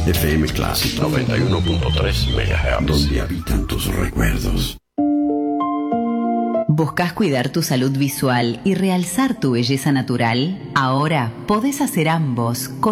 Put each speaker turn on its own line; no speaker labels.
FM Clásico
91.3 MHz,
donde habitan tus recuerdos.
¿Buscas cuidar tu salud visual y realzar tu belleza natural? Ahora podés hacer ambos con